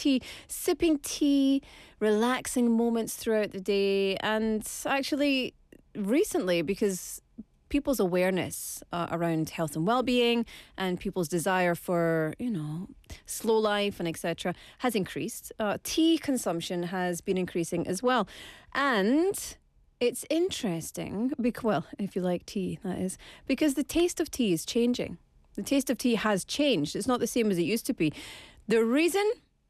tea, sipping tea, relaxing moments throughout the day, and actually recently, because people's awareness around health and well-being and people's desire for, slow life and etc. has increased. Tea consumption has been increasing as well. And it's interesting, well, if you like tea, that is, because the taste of tea is changing. The taste of tea has changed. It's not the same as it used to be. The reason?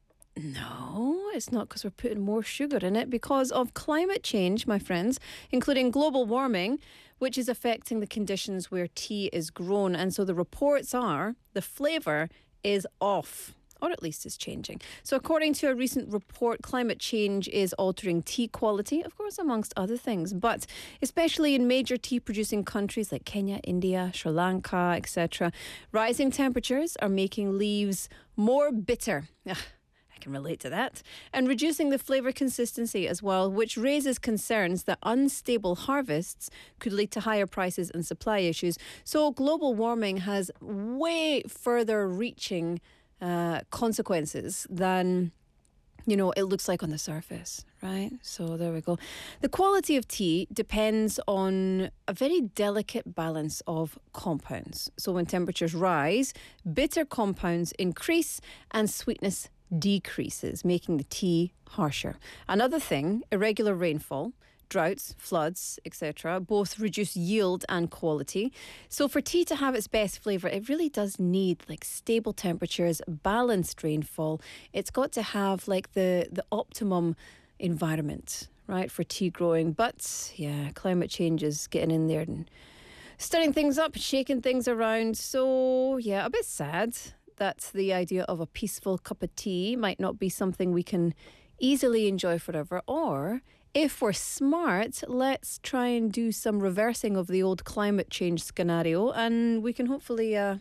No, it's not because we're putting more sugar in it, because of climate change, my friends, including global warming, which is affecting the conditions where tea is grown. And so the reports are the flavour is off, or at least is changing. So according to a recent report, climate change is altering tea quality, of course, amongst other things, but especially in major tea-producing countries like Kenya, India, Sri Lanka, etc. Rising temperatures are making leaves more bitter. I can relate to that. And reducing the flavour consistency as well, which raises concerns that unstable harvests could lead to higher prices and supply issues. So global warming has way further reaching consequences than, it looks like on the surface, right? So there we go. The quality of tea depends on a very delicate balance of compounds. So when temperatures rise, bitter compounds increase and sweetness decreases, making the tea harsher. Another thing, irregular rainfall, droughts, floods, etc., both reduce yield and quality. So for tea to have its best flavour, it really does need stable temperatures, balanced rainfall. It's got to have the optimum environment, right, for tea growing. But yeah, climate change is getting in there and stirring things up, shaking things around. So yeah, a bit sad that the idea of a peaceful cup of tea might not be something we can easily enjoy forever. Or if we're smart, let's try and do some reversing of the old climate change scenario, and we can hopefully have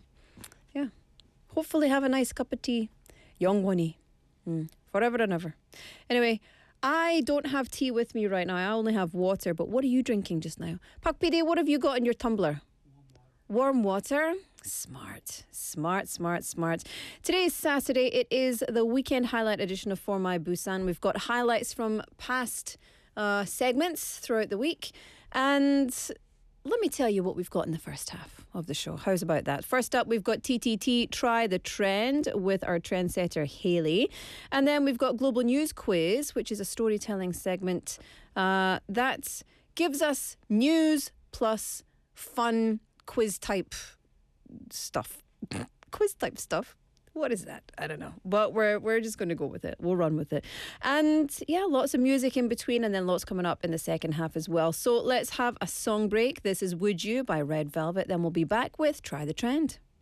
a nice cup of tea. Young one forever and ever. Anyway, I don't have tea with me right now. I only have water. But what are you drinking just now? Pak Pide, what have you got in your tumbler? Warm water. Smart. Today is Saturday. It is the weekend highlight edition of For My Busan. We've got highlights from past segments throughout the week. And let me tell you what we've got in the first half of the show. How's about that? First up, we've got TTT Try the Trend with our trendsetter Hayley. And then we've got Global News Quiz, which is a storytelling segment that gives us news plus fun quiz type stuff. What is that? I don't know. But we're just going to go with it. We'll run with it. And yeah, lots of music in between, and then lots coming up in the second half as well. So let's have a song break. This is Would You by Red Velvet. Then we'll be back with Try the Trend.